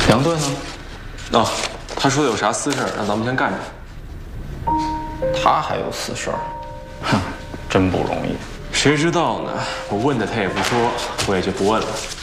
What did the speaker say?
梁队呢？ 哦，他说有啥私事让咱们先干着。 他还有私事儿，哼，真不容易。 谁知道呢？我问他，他也不说，我也就不问了。